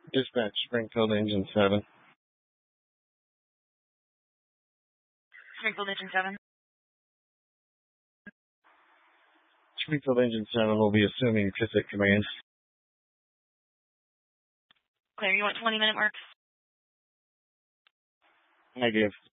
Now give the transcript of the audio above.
Dispatch, Springfield Engine 7. Springfield Engine 7. Springfield Engine 7 will be assuming Pacific Command. Clear, you want 20-minute marks? Negative.